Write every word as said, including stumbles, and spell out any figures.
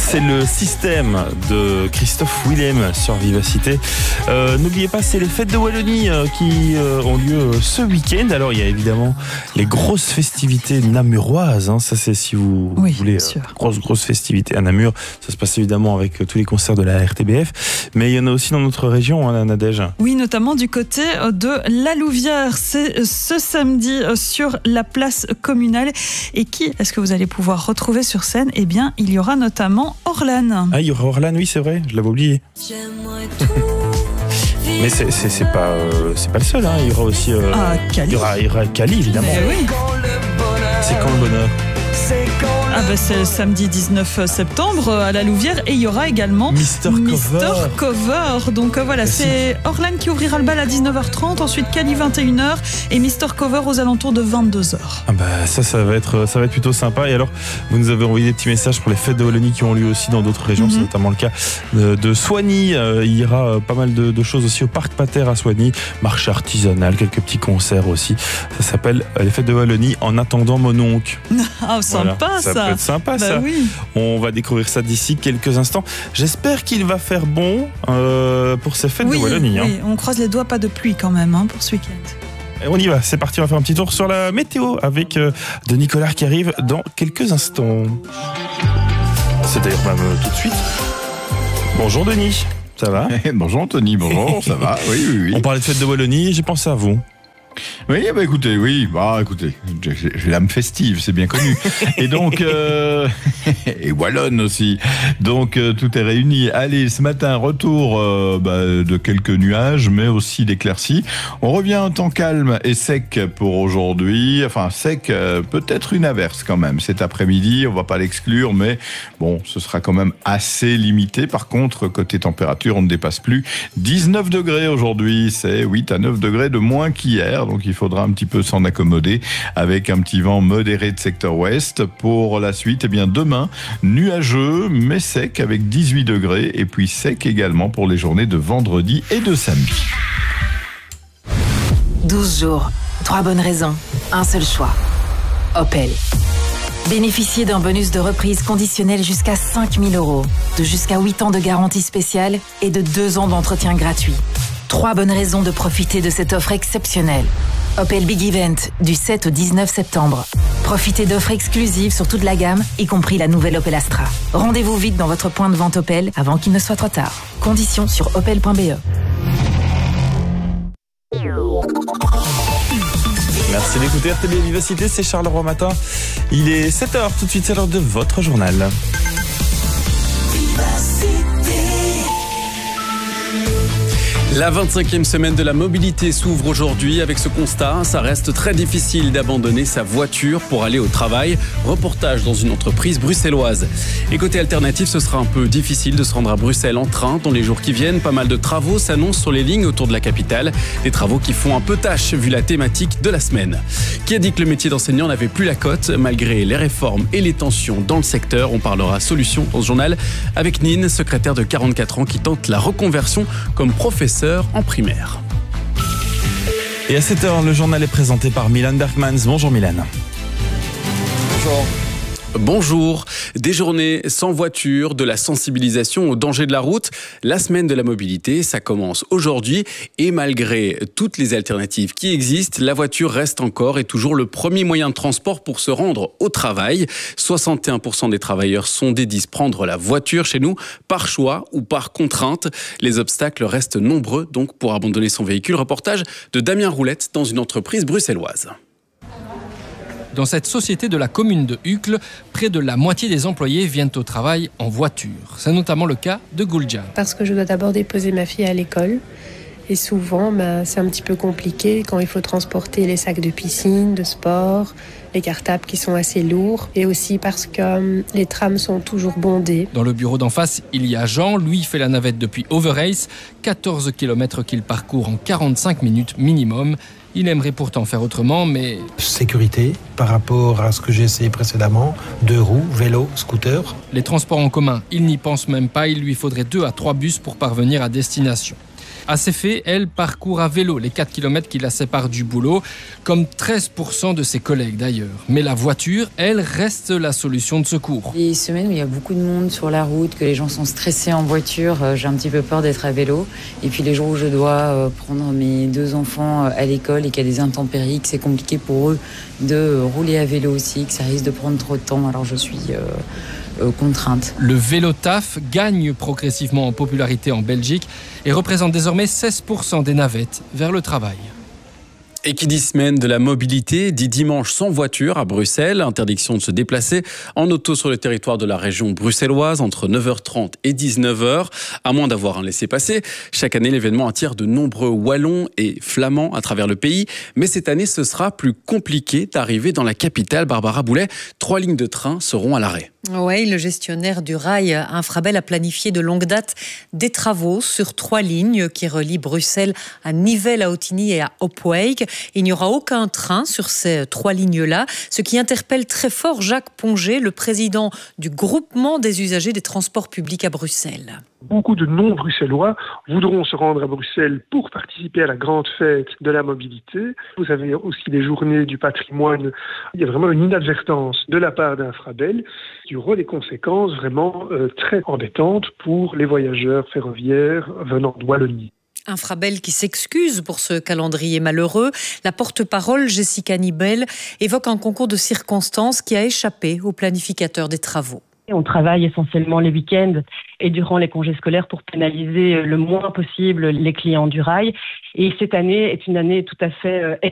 C'est le système de Christophe Willem sur Vivacité. Euh, n'oubliez pas, c'est les fêtes de Wallonie euh, qui euh, ont lieu euh, ce week-end. Alors il y a évidemment les grosses festivités namuroises. Hein. Ça c'est si vous oui, voulez euh, grosses grosses festivités à Namur. Ça se passe évidemment avec euh, tous les concerts de la R T B F. Mais il y en a aussi dans notre région, hein, Nadège. Oui, notamment du côté de la Louvière. C'est ce samedi sur la place communale. Et qui est-ce que vous allez pouvoir retrouver sur scène? Eh bien, il y aura notamment Orlan. Ah, il y aura Orlan, oui, c'est vrai, je l'avais oublié. Mais c'est, c'est, c'est, pas, euh, c'est pas le seul, hein. Il y aura aussi euh, ah, Cali. Il y aura, il y aura Cali, évidemment. Mais oui. C'est quand le bonheur? Ah ben c'est le samedi dix-neuf septembre à la Louvière et il y aura également Mister Cover. Cover. Donc euh, voilà, Merci. C'est Orlan qui ouvrira le bal à dix-neuf heures trente, ensuite Cali vingt et une heures et Mister Cover aux alentours de vingt-deux heures. Ah bah ça, ça va être, ça va être plutôt sympa. Et alors, vous nous avez envoyé des petits messages pour les fêtes de Wallonie qui ont lieu aussi dans d'autres régions. Mm-hmm. C'est notamment le cas de, de Soigny. Euh, il y aura pas mal de, de choses aussi au Parc Pater à Soigny. Marché artisanal, quelques petits concerts aussi. Ça s'appelle les fêtes de Wallonie en attendant mon oncle. Ah, sympa voilà, ça. Ça peut être sympa bah ça. Oui. On va découvrir ça d'ici quelques instants. J'espère qu'il va faire bon euh, pour ces fêtes oui, de Wallonie. Oui, hein. on croise les doigts, pas de pluie quand même hein, pour ce week-end. Et on y va, c'est parti, on va faire un petit tour sur la météo avec euh, Denis Collard qui arrive dans quelques instants. C'est d'ailleurs même euh, tout de suite. Bonjour Denis, ça va? Bonjour Anthony, bonjour, ça va? Oui, oui, oui. On parlait de fêtes de Wallonie, j'ai pensé à vous. Oui, bah écoutez, oui, bah écoutez, j'ai, j'ai l'âme festive, c'est bien connu. Et donc, euh, et wallonne aussi. Donc euh, tout est réuni. Allez, ce matin, retour euh, bah, de quelques nuages, mais aussi d'éclaircies. On revient en temps calme et sec pour aujourd'hui. Enfin, sec, euh, peut-être une averse quand même cet après-midi. On va pas l'exclure, mais bon, ce sera quand même assez limité. Par contre, côté température, on ne dépasse plus dix-neuf degrés aujourd'hui. C'est huit à neuf degrés de moins qu'hier. Donc il faudra un petit peu s'en accommoder avec un petit vent modéré de secteur ouest. Pour la suite, eh bien demain, nuageux mais sec avec dix-huit degrés et puis sec également pour les journées de vendredi et de samedi. douze jours, trois bonnes raisons, un seul choix. Opel. Bénéficiez d'un bonus de reprise conditionnel jusqu'à cinq mille euros, de jusqu'à huit ans de garantie spéciale et de deux ans d'entretien gratuit. Trois bonnes raisons de profiter de cette offre exceptionnelle. Opel Big Event, du sept au dix-neuf septembre. Profitez d'offres exclusives sur toute la gamme, y compris la nouvelle Opel Astra. Rendez-vous vite dans votre point de vente Opel avant qu'il ne soit trop tard. Conditions sur opel point b e. Merci d'écouter R T B Vivacité, c'est Charles Leroy Matin. Il est sept heures, tout de suite c'est l'heure de votre journal. La vingt-cinquième semaine de la mobilité s'ouvre aujourd'hui avec ce constat. Ça reste très difficile d'abandonner sa voiture pour aller au travail. Reportage dans une entreprise bruxelloise. Et côté alternatif, ce sera un peu difficile de se rendre à Bruxelles en train dans les jours qui viennent. Pas mal de travaux s'annoncent sur les lignes autour de la capitale. Des travaux qui font un peu tâche vu la thématique de la semaine. Qui a dit que le métier d'enseignant n'avait plus la cote malgré les réformes et les tensions dans le secteur? On parlera solutions dans ce journal avec Nine, secrétaire de quarante-quatre ans qui tente la reconversion comme professeur en primaire. Et à sept heures, le journal est présenté par Milan Bergmans. Bonjour Milan. Bonjour. Bonjour. Des journées sans voiture, de la sensibilisation au danger de la route. La semaine de la mobilité, ça commence aujourd'hui. Et malgré toutes les alternatives qui existent, la voiture reste encore et toujours le premier moyen de transport pour se rendre au travail. soixante et un pour cent des travailleurs sondés disent prendre la voiture chez nous par choix ou par contrainte. Les obstacles restent nombreux donc pour abandonner son véhicule. Reportage de Damien Roulette dans une entreprise bruxelloise. Dans cette société de la commune de Uccle, près de la moitié des employés viennent au travail en voiture. C'est notamment le cas de Guljan. Parce que je dois d'abord déposer ma fille à l'école. Et souvent, ben, c'est un petit peu compliqué quand il faut transporter les sacs de piscine, de sport, les cartables qui sont assez lourds. Et aussi parce que euh, les trams sont toujours bondés. Dans le bureau d'en face, il y a Jean. Lui fait la navette depuis Overijse. quatorze kilomètres qu'il parcourt en quarante-cinq minutes minimum. Il aimerait pourtant faire autrement, mais... Sécurité par rapport à ce que j'ai essayé précédemment, deux roues, vélo, scooter. Les transports en commun, il n'y pense même pas, il lui faudrait deux à trois bus pour parvenir à destination. À ces faits, elle parcourt à vélo les quatre kilomètres qui la séparent du boulot, comme treize pour cent de ses collègues d'ailleurs. Mais la voiture, elle, reste la solution de secours. Les semaines où il y a beaucoup de monde sur la route, que les gens sont stressés en voiture, j'ai un petit peu peur d'être à vélo. Et puis les jours où je dois prendre mes deux enfants à l'école et qu'il y a des intempéries, que c'est compliqué pour eux de rouler à vélo aussi, que ça risque de prendre trop de temps, alors je suis euh, euh, contrainte. Le vélo taf gagne progressivement en popularité en Belgique et représente désormais seize pour cent des navettes vers le travail. Et qui dit semaine de la mobilité, dit dimanche sans voiture à Bruxelles. Interdiction de se déplacer en auto sur le territoire de la région bruxelloise entre neuf heures trente et dix-neuf heures, à moins d'avoir un laissez-passer. Chaque année, l'événement attire de nombreux Wallons et Flamands à travers le pays. Mais cette année, ce sera plus compliqué d'arriver dans la capitale. Barbara Boulet, trois lignes de train seront à l'arrêt. Oui, le gestionnaire du rail Infrabel a planifié de longue date des travaux sur trois lignes qui relient Bruxelles à Nivelles, à Ottignies et à Opwijk. Il n'y aura aucun train sur ces trois lignes-là, ce qui interpelle très fort Jacques Ponget, le président du groupement des usagers des transports publics à Bruxelles. Beaucoup de non-bruxellois voudront se rendre à Bruxelles pour participer à la grande fête de la mobilité. Vous avez aussi les journées du patrimoine. Il y a vraiment une inadvertance de la part d'Infrabel qui aura des conséquences vraiment euh, très embêtantes pour les voyageurs ferroviaires venant de Wallonie. Infrabel qui s'excuse pour ce calendrier malheureux. La porte-parole, Jessica Nibel, évoque un concours de circonstances qui a échappé au planificateur des travaux. On travaille essentiellement les week-ends et durant les congés scolaires pour pénaliser le moins possible les clients du rail. Et cette année est une année tout à fait